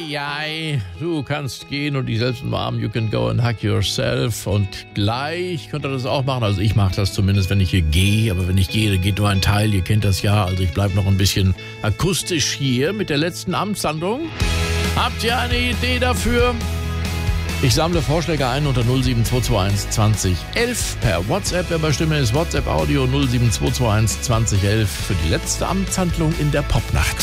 Eieiei, du kannst gehen und dich selbst umarmen. You can go and hug yourself. Und gleich könnt ihr das auch machen. Also ich mache das zumindest, wenn ich hier gehe. Aber wenn ich gehe, dann geht nur ein Teil. Ihr kennt das ja. Also ich bleibe noch ein bisschen akustisch hier mit der letzten Amtshandlung. Habt ihr eine Idee dafür? Ich sammle Vorschläge ein unter 07221 2011 per WhatsApp. Wer bei Stimme ist WhatsApp Audio 07221 2011 für die letzte Amtshandlung in der Popnacht.